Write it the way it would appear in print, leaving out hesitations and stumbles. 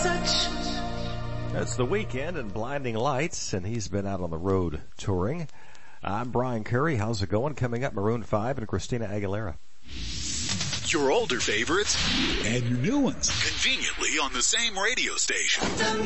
It's The Weeknd and Blinding Lights, and he's been out on the road touring. I'm Brian Curry. How's it going? Coming up, Maroon 5 and Christina Aguilera. Your older favorites and your new ones. Conveniently on the same radio station.